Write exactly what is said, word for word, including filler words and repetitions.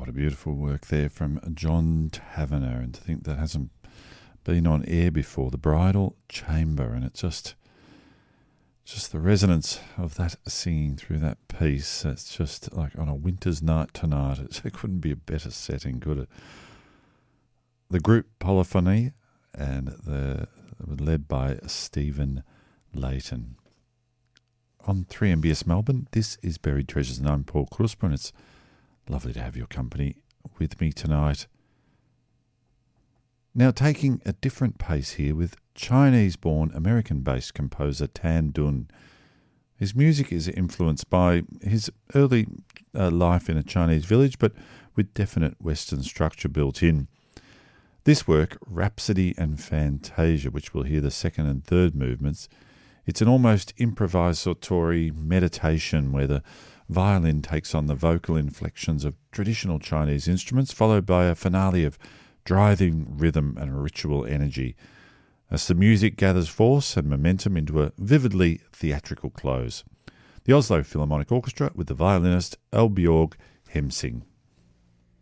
what a beautiful work there from John Tavener, and to think that hasn't been on air before, The Bridal Chamber, and it's just just the resonance of that singing through that piece. It's just like on a winter's night tonight. It, it couldn't be a better setting, could it? The group Polyphony, and the led by Stephen Layton. On three M B S Melbourne, this is Buried Treasures, and I'm Paul Krusper, and it's lovely to have your company with me tonight. Now, taking a different pace here with Chinese-born, American-based composer Tan Dun. His music is influenced by his early uh, life in a Chinese village, but with definite Western structure built in. This work, Rhapsody and Fantasia, which we'll hear the second and third movements, it's an almost improvisatory meditation where the violin takes on the vocal inflections of traditional Chinese instruments, followed by a finale of driving rhythm and ritual energy, as the music gathers force and momentum into a vividly theatrical close. The Oslo Philharmonic Orchestra with the violinist Elbjorg Hemsing.